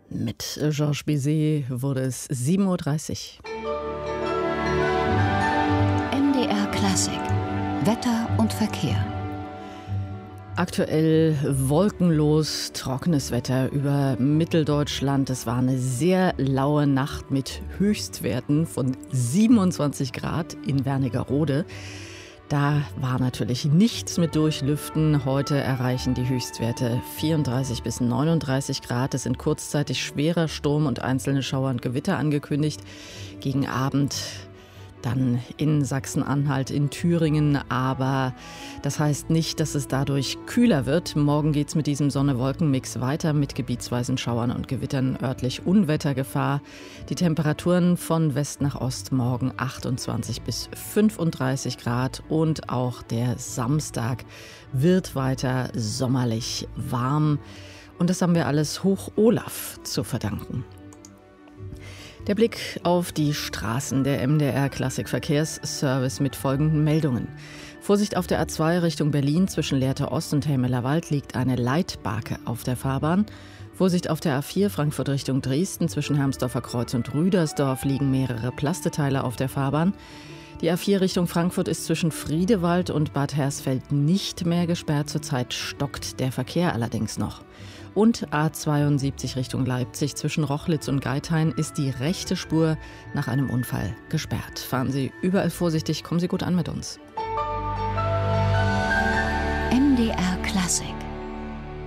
Mit Georges Bizet wurde es 7:30 Uhr. MDR Klassik. Wetter und Verkehr. Aktuell wolkenlos, trockenes Wetter über Mitteldeutschland. Es war eine sehr laue Nacht mit Höchstwerten von 27 Grad in Wernigerode. Da war natürlich nichts mit Durchlüften. Heute erreichen die Höchstwerte 34 bis 39 Grad. Es sind kurzzeitig schwerer Sturm und einzelne Schauer und Gewitter angekündigt. Gegen Abend dann in Sachsen-Anhalt, in Thüringen, aber das heißt nicht, dass es dadurch kühler wird. Morgen geht es mit diesem Sonne-Wolken-Mix weiter mit gebietsweisen Schauern und Gewittern, örtlich Unwettergefahr. Die Temperaturen von West nach Ost morgen 28 bis 35 Grad und auch der Samstag wird weiter sommerlich warm. Und das haben wir alles Hoch Olaf zu verdanken. Der Blick auf die Straßen, der MDR Klassik Verkehrsservice mit folgenden Meldungen. Vorsicht auf der A2 Richtung Berlin zwischen Lehrte Ost und Helmelerwald liegt eine Leitbarke auf der Fahrbahn. Vorsicht auf der A4 Frankfurt Richtung Dresden zwischen Hermsdorfer Kreuz und Rüdersdorf liegen mehrere Plasteteile auf der Fahrbahn. Die A4 Richtung Frankfurt ist zwischen Friedewald und Bad Hersfeld nicht mehr gesperrt. Zurzeit stockt der Verkehr allerdings noch. Und A72 Richtung Leipzig zwischen Rochlitz und Geithain ist die rechte Spur nach einem Unfall gesperrt. Fahren Sie überall vorsichtig, kommen Sie gut an mit uns. MDR Klassik.